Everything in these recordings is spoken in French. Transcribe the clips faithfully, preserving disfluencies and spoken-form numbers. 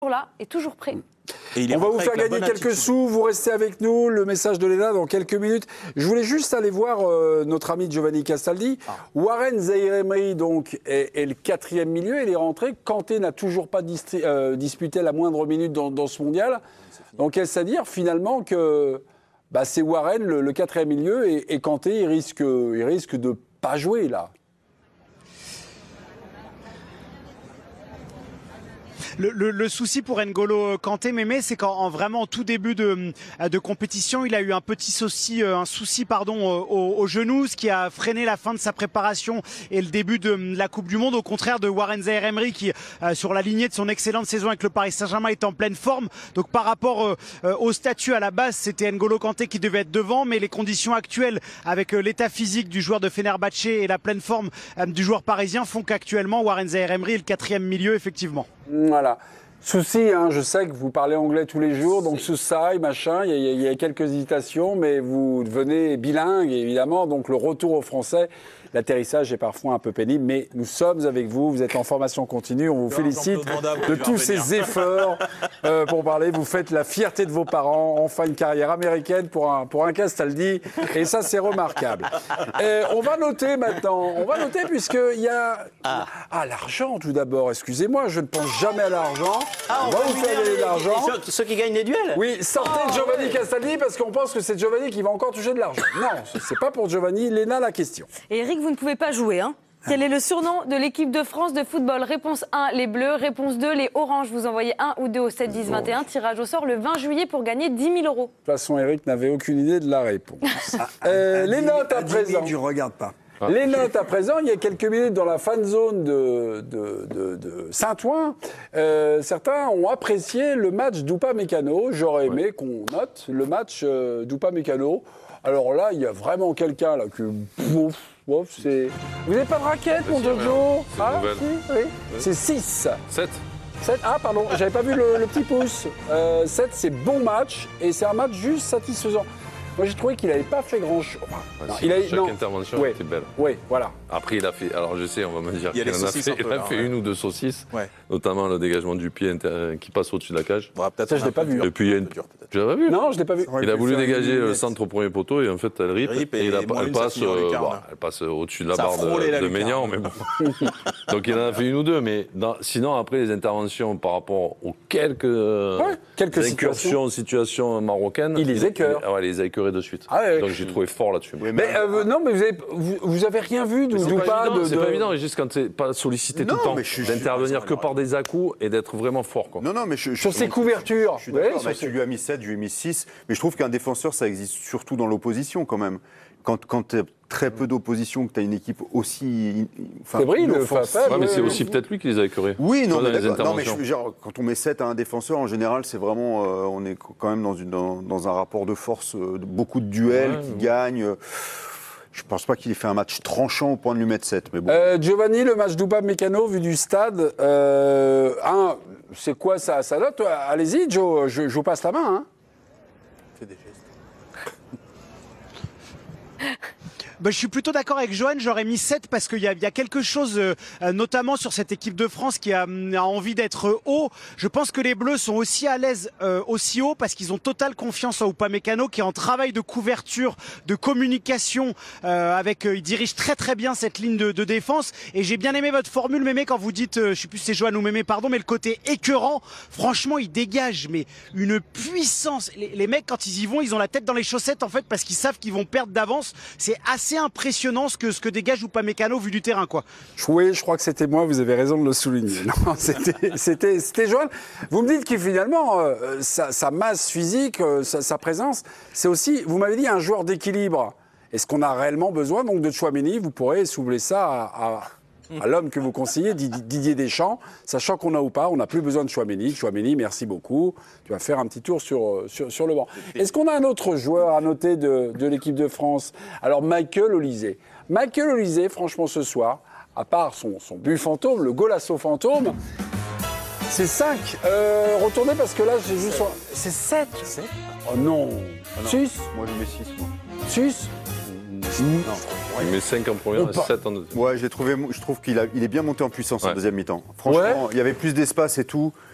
là et toujours prêt. Et il est On va vous faire gagner quelques attitude. sous, vous restez avec nous, le message de Léna dans quelques minutes. Je voulais juste aller voir euh, notre ami Giovanni Castaldi. Ah. Warren Zaïre-Emery donc est, est le quatrième milieu, il est rentré. Kanté n'a toujours pas distri- euh, disputé la moindre minute dans, dans ce mondial. Donc est-ce à dire finalement que bah, c'est Warren le, le quatrième milieu et, et Kanté il risque, il risque de pas jouer là. Le, le, le souci pour N'Golo Kanté, Mémé, c'est qu'en vraiment tout début de, de compétition, il a eu un petit souci, un souci pardon, au, au genou, ce qui a freiné la fin de sa préparation et le début de la Coupe du Monde. Au contraire de Warren Zaïre-Emery qui, euh, sur la lignée de son excellente saison avec le Paris Saint-Germain, est en pleine forme. Donc par rapport euh, au statut à la base, c'était N'Golo Kanté qui devait être devant, mais les conditions actuelles avec euh, l'état physique du joueur de Fenerbahçe et la pleine forme euh, du joueur parisien font qu'actuellement Warren Zaïre-Emery est le quatrième milieu effectivement. Voilà. Souci, hein, je sais que vous parlez anglais tous les jours, donc Souci, machin, il y, y, y a quelques hésitations, mais vous devenez bilingue, évidemment, donc le retour au français, l'atterrissage est parfois un peu pénible, mais nous sommes avec vous, vous êtes en formation continue, on vous félicite de tous ces efforts euh, pour parler, vous faites la fierté de vos parents, enfin une carrière américaine pour un, pour un Castaldi, et ça c'est remarquable. Et on va noter maintenant, on va noter puisqu'il y a... Ah, ah l'argent tout d'abord, excusez-moi, je ne pense jamais à l'argent. Ah, on, on va vous faire gagner de l'argent. Ceux, ceux qui gagnent les duels. Oui, sortez oh, Giovanni ouais. Castaldi parce qu'on pense que c'est Giovanni qui va encore toucher de l'argent. Non, c'est pas pour Giovanni. Léna, la question. Et Eric, vous ne pouvez pas jouer, hein ? Quel est le surnom de l'équipe de France de football ? Réponse un, les Bleus. Réponse deux, les Oranges. Vous envoyez un ou deux au sept dix vingt et un. Tirage au sort le vingt juillet pour gagner dix mille euros. De toute façon, Eric n'avait aucune idée de la réponse. euh, les notes à présent. Je ne regarde pas. Ah. Les notes à présent, il y a quelques minutes dans la fan zone de, de, de, de Saint-Ouen, euh, certains ont apprécié le match d'Upamecano. J'aurais aimé ouais. qu'on note le match euh, d'Upamecano. Alors là, il y a vraiment quelqu'un là que... Bouf, bouf, c'est... Vous n'avez pas de raquette, mon Jojo ? Ah, si, oui. oui. C'est six. sept. sept. Ah, pardon, j'avais pas vu le, le petit pouce. Euh, sept, c'est bon match et c'est un match juste satisfaisant. Moi, j'ai trouvé qu'il n'avait pas fait grand-chose. Enfin, non, si, il a, chaque non. intervention ouais. était belle. Oui, voilà. Après, il a fait... Alors, je sais, on va me dire qu'il en a fait, il a fait ouais. une ou deux saucisses, ouais. notamment le dégagement du pied inter... qui passe au-dessus de la cage. Bon, peut-être ça, je ne l'ai pas vu. Et puis, il y a une... Tu l'as pas vu ? Non, je ne l'ai pas vu. Il a voulu dégager le centre au premier poteau et en fait, elle rip. rip et, et il a... elle, passe, euh, bon, elle passe au-dessus de la barre de, de Maignan. Mais bon. Donc, il en a fait une ou deux. Mais dans... sinon, après, les interventions par rapport aux quelques, ouais, quelques incursions, situations marocaines. Il les écœure. Ouais, les a écœurées de suite. Ah, ouais. Donc, j'ai trouvé fort là-dessus. Oui, mais euh, non, mais vous avez, vous, vous avez rien vu de pas de, C'est de... pas évident, juste quand t'es pas sollicité non, tout le temps, d'intervenir que par des à-coups et d'être vraiment fort. Quoi. Non, non, mais je, je, sur ces couvertures. Je suis d'accord, ouais, tu lui as mis sept, je lui ai mis six, mais je trouve qu'un défenseur, ça existe surtout dans l'opposition quand même. Quand, quand tu as très peu d'opposition, que tu as une équipe aussi. C'est vrai, le Fafel. Ouais, mais c'est aussi peut-être lui qui les a écœurés. Oui, non, mais, non mais je, genre, quand on met sept à un défenseur, en général, c'est vraiment. Euh, on est quand même dans, une, dans, dans un rapport de force, euh, beaucoup de duels ouais, qui ouais. gagnent. Euh, je ne pense pas qu'il ait fait un match tranchant au point de lui mettre sept. Mais bon. euh, Giovanni, le match d'Upamecano, vu du stade, euh, un, c'est quoi ça, ça note ? Allez-y, Joe, je, je vous passe la main. Hein. Fais des gestes. Ben, je suis plutôt d'accord avec Johan, j'aurais mis sept parce qu'il y a, il y a quelque chose, euh, notamment sur cette équipe de France qui a, a envie d'être haut. Je pense que les Bleus sont aussi à l'aise euh, aussi haut parce qu'ils ont totale confiance en Upamecano qui est en travail de couverture, de communication. Euh, avec, euh, il dirige très très bien cette ligne de, de défense. Et j'ai bien aimé votre formule, Mémé, quand vous dites, euh, je sais plus si c'est Johan ou Mémé, pardon, mais le côté écœurant, franchement, il dégage mais une puissance. Les, les mecs, quand ils y vont, ils ont la tête dans les chaussettes en fait parce qu'ils savent qu'ils vont perdre d'avance. C'est assez C'est impressionnant ce que, ce que dégage Upamecano vu du terrain, quoi. Oui, je crois que c'était moi, vous avez raison de le souligner. Non, c'était, c'était, c'était Johan. Vous me dites que finalement, euh, sa, sa masse physique, euh, sa, sa présence, c'est aussi, vous m'avez dit, un joueur d'équilibre. Est-ce qu'on a réellement besoin donc de Tchouaméni ? Vous pourrez soulever ça à... à à l'homme que vous conseillez, Didier Deschamps, sachant qu'on n'a ou pas, on n'a plus besoin de Tchouaméni. Tchouaméni, merci beaucoup. Tu vas faire un petit tour sur, sur, sur le banc. Est-ce qu'on a un autre joueur à noter de, de l'équipe de France ? Alors, Michael Olysée. Michael Olysée, franchement, ce soir, à part son, son but fantôme, le golasso fantôme, c'est cinq. Euh, retournez parce que là, j'ai juste... Son... C'est sept. Oh non. six. Moi, je mets six, moi. six. Non. Il met cinq en première et sept en deuxième. Ouais, j'ai trouvé, je trouve qu'il a, il est bien monté en puissance ouais. en deuxième mi-temps. Franchement, ouais. il y avait plus d'espace et tout.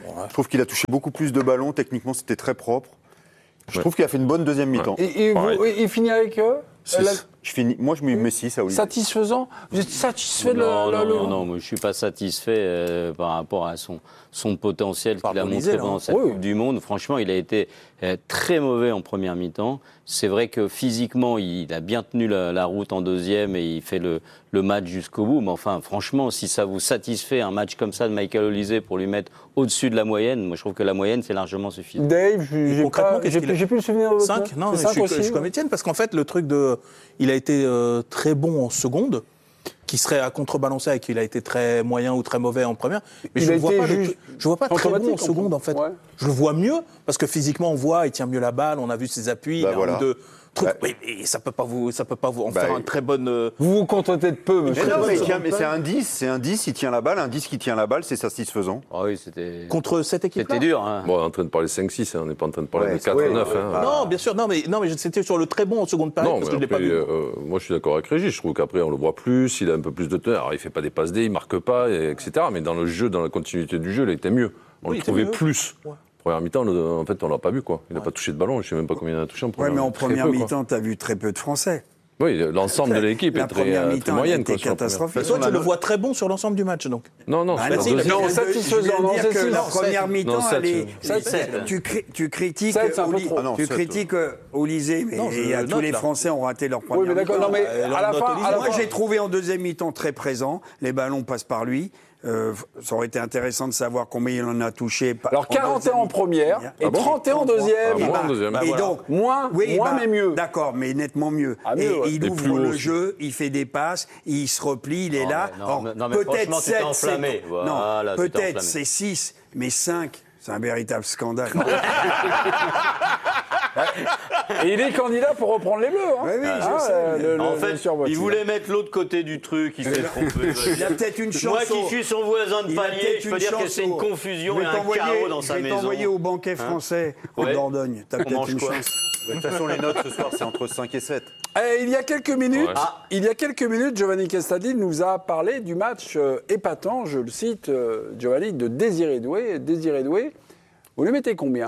Ouais. Je trouve qu'il a touché beaucoup plus de ballons. Techniquement, c'était très propre. Je ouais. trouve qu'il a fait une bonne deuxième mi-temps. Ouais. Et, et vous, il finit avec eux la... je finis, Moi, je me mets six à Olivier. Satisfaisant? Vous êtes satisfait de non, le, non, le... non, non, moi, je ne suis pas satisfait euh, par rapport à son, son potentiel qu'il a montré pendant cette oui. Coupe du Monde. Franchement, il a été euh, très mauvais en première mi-temps. C'est vrai que physiquement, il a bien tenu la, la route en deuxième et il fait le, le match jusqu'au bout. Mais enfin, franchement, si ça vous satisfait un match comme ça de Michael Olise pour lui mettre au-dessus de la moyenne, moi je trouve que la moyenne c'est largement suffisant. Dave, j'ai plus le souvenir de cinq. Non, mais je, suis, je suis comme Étienne parce qu'en fait le truc de, il a été euh, très bon en seconde, qui serait à contrebalancer avec qu'il a été très moyen ou très mauvais en première. Mais il je ne vois pas, le, je vois pas très bon en seconde en fait. Ouais. Je le vois mieux parce que physiquement on voit, il tient mieux la balle, on a vu ses appuis, bah, il a voilà. un ou deux trucs. Bah, oui, mais ça peut pas vous, ça peut pas vous en bah, faire un très bonne. Euh... Vous vous contentez de peu, monsieur. Mais non, mais, tient, mais c'est un dix, c'est un dix, il tient la balle, un dix qui tient la balle, c'est satisfaisant. Ah oui, c'était. Contre cette équipe. C'était dur. Hein. Bon, on est en train de parler cinq six, hein, on n'est pas en train de parler ouais, de quatre neuf. Ouais, hein. Non, bien sûr, non, mais non, mais c'était sur le très bon en seconde période non, parce que après, je l'ai pas vu. Euh, moi, je suis d'accord avec Régis. Je trouve qu'après on le voit plus, il a un peu plus de teneur. Alors, il fait pas des passes D, il marque pas, et, etc. Mais dans le jeu, dans la continuité du jeu, il était mieux. On oui, le trouvait mieux. plus. Ouais. Première mi-temps, en fait, on l'a pas vu, quoi. Il n'a ouais. pas touché de ballon. Je sais même pas combien il a touché en première. Ouais, mais en première mi-temps, tu as vu très peu de Français. Oui, l'ensemble de l'équipe est très, euh, très moyenne. C'était catastrophique. Toi, tu le vois très bon sur l'ensemble du match, donc. Non, non, bah, c'est non, non, satisfaisant. Non, c'est que la première mi-temps, tu critiques, tu critiques Olise, mais tous les Français ont raté leur première mi-temps. Oui, mais d'accord. Non, mais à la fin, moi, j'ai trouvé en deuxième mi-temps très présent. Les ballons passent par lui. Euh, ça aurait été intéressant de savoir combien il en a touché. Alors quarante et un en première et trente et un en deuxième. Ah, en deuxième. Et donc moins, oui, moins bah, mais mieux. D'accord, mais nettement mieux. Ah, mieux et ouais. il et ouvre le jeu, il fait des passes, il se replie, il est non, là. Mais non, non, mais peut-être sept, c'est voilà, non, peut-être c'est six, mais cinq, c'est un véritable scandale. Et il est candidat pour reprendre les Bleus. Hein. Oui, oui, ah, je sais. Le, le, en fait, il voulait mettre l'autre côté du truc. Il s'est trompé. Il a peut-être une chance. Moi qui suis son voisin de palier, je peux dire que c'est une confusion et un chaos dans sa maison. Je vais t'envoyer au banquet français en Dordogne. T'as peut-être une chance. De toute façon, les notes ce soir, c'est entre cinq et sept. Eh, il y a quelques minutes, ah. il y a quelques minutes, Giovanni Castaldi nous a parlé du match euh, épatant, je le cite, euh, Giovanni, de Désiré Doué. Désiré Doué, vous lui mettez combien ?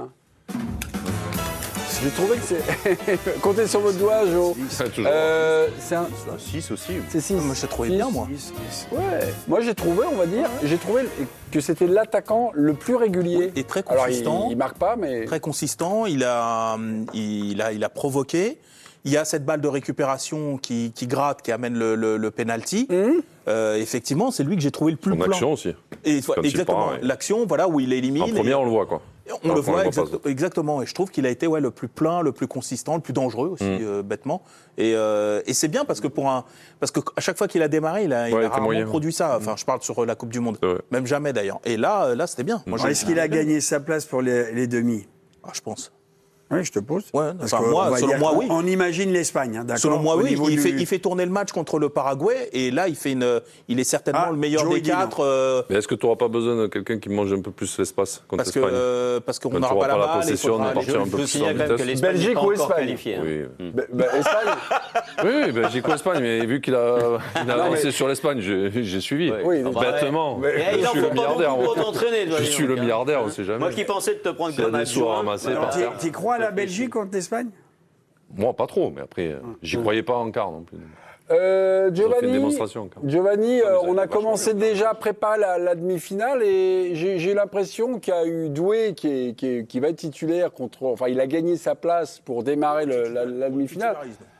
J'ai trouvé que c'est. Comptez sur votre doigt, Jo. Euh, c'est un six aussi. C'est six. Moi, je l'ai trouvé bien, moi. six, six. Ouais. Moi, j'ai trouvé, on va dire, ouais. j'ai trouvé que c'était l'attaquant le plus régulier. Oui, et très consistant. Alors, il, il marque pas, mais. Très consistant. Il a, il a, il a provoqué. Il y a cette balle de récupération qui, qui gratte, qui amène le, le, le penalty. Mmh. Euh, effectivement, c'est lui que j'ai trouvé le plus plan. L'action aussi. Et, exactement. Part, ouais. L'action, voilà, où il élimine. En première, et... on le voit, quoi. On le voit exact, exactement, et je trouve qu'il a été ouais, le plus plein, le plus consistant, le plus dangereux aussi, mmh. euh, bêtement. Et, euh, et c'est bien parce que pour un, parce que à chaque fois qu'il a démarré, il a, ouais, il a rarement moyen, produit ça. Enfin, je parle sur la Coupe du Monde, ouais. même jamais d'ailleurs. Et là, là, c'était bien. Moi, est-ce qu'il a gagné sa place pour les, les demi ? Ah, je pense. Oui, je te pose. Ouais, enfin, moi, selon moi, oui. On imagine l'Espagne, hein, d'accord. Selon moi, oui. Il, du... fait, il fait tourner le match contre le Paraguay et là, il fait une, il est certainement ah, le meilleur Joe des quatre. Euh... Mais est-ce que tu n'auras pas besoin de quelqu'un qui mange un peu plus l'espace contre parce que, l'Espagne euh, Parce qu'on n'aura pas la, pas balle, la possession, on va partir un peu plus en vitesse. Belgique ou Espagne ? Oui. Espagne. Oui, Belgique ou Espagne, mais vu qu'il a avancé sur l'Espagne, j'ai suivi. Bêtement. Je suis le milliardaire. Je suis le milliardaire, on ne sait jamais. Moi qui pensais de te prendre comme un soir ramassé par terre. Tu crois à la Belgique contre l'Espagne ? Moi, pas trop, mais après, j'y croyais pas en quart non plus. Euh, Giovanni, Giovanni euh, on a commencé déjà à préparer la, la demi-finale et j'ai l'impression qu'il y a eu Doué qui, est, qui, est, qui va être titulaire contre. Enfin, il a gagné sa place pour démarrer le, la, la demi-finale.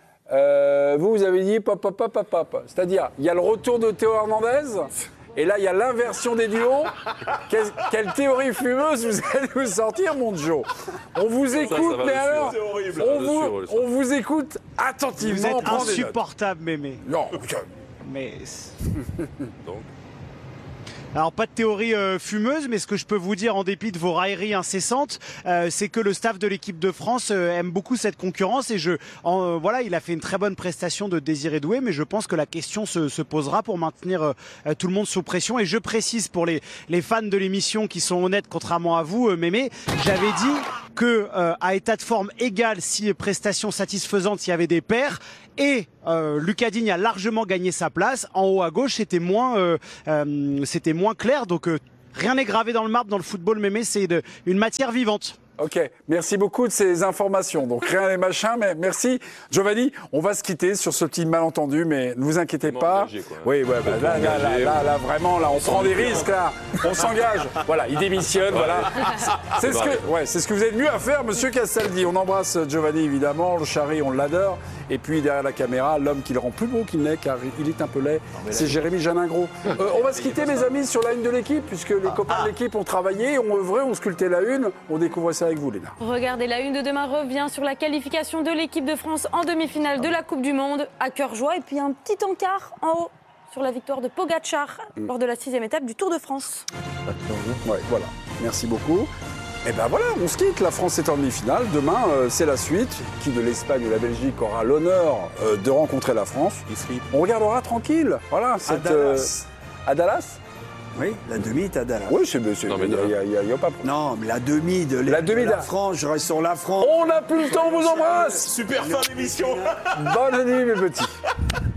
Euh, vous, vous avez dit pop, pop, pop, pop, pop. C'est-à-dire, il y a le retour de Théo Hernandez. Et là, il y a l'inversion des duos. Quelle, quelle théorie fumeuse vous allez nous sortir, mon Joe. On vous écoute, ça, ça mais alors, on vous, on vous écoute attentivement. Vous êtes insupportable, Mémé. Non. Mais... Donc. Alors, pas de théorie euh, fumeuse, mais ce que je peux vous dire, en dépit de vos railleries incessantes, euh, c'est que le staff de l'équipe de France euh, aime beaucoup cette concurrence. Et je, en, euh, voilà, il a fait une très bonne prestation de Désiré Doué, mais je pense que la question se, se posera pour maintenir euh, tout le monde sous pression. Et je précise pour les, les fans de l'émission qui sont honnêtes, contrairement à vous, euh, Mémé, j'avais dit que euh, à état de forme égal, si prestation satisfaisante, s'il y avait des pairs. Et euh, Lucas Digne a largement gagné sa place. En haut à gauche, c'était moins, euh, euh, c'était moins clair. Donc euh, Rien n'est gravé dans le marbre dans le football, Mémé, c'est de, une matière vivante. Ok, merci beaucoup de ces informations. Donc rien n'est machin, mais merci. Giovanni, on va se quitter sur ce petit malentendu, mais ne vous inquiétez pas. Engagé, quoi. Oui, ouais, bah, là, là, là, là, là, vraiment, là, on prend des risques, là. On s'engage. Voilà, il démissionne, voilà. C'est ce que, ouais, c'est ce que vous êtes mieux à faire, monsieur Castaldi. On embrasse Giovanni, évidemment. Le Chari, on l'adore. Et puis derrière la caméra, l'homme qui le rend plus beau qu'il n'est, car il est un peu laid, c'est Jérémy Janingro. Euh, on va se quitter, mes amis, sur la une de l'équipe, puisque les copains de l'équipe ont travaillé, ont œuvré, ont sculpté la une. On découvre ça avec vous, Léna. Regardez, la une de demain revient sur la qualification de l'équipe de France en demi-finale de la Coupe du Monde, à cœur joie. Et puis un petit encart en haut sur la victoire de Pogacar mm. lors de la sixième étape du Tour de France. Ouais, voilà. Merci beaucoup. Et ben voilà, on se quitte. La France est en demi-finale. Demain, euh, c'est la suite. Qui de l'Espagne ou la Belgique aura l'honneur euh, de rencontrer la France? On regardera tranquille. Voilà. Cette, à Dallas. Euh, à Dallas. Oui, la demi est à Dallas. Oui, c'est il n'y a, a pas. Non, mais la demi de, la, demi de la France, je reste sur la France. On n'a plus le temps, on vous embrasse. Super fin d'émission. Bonne nuit, mes petits.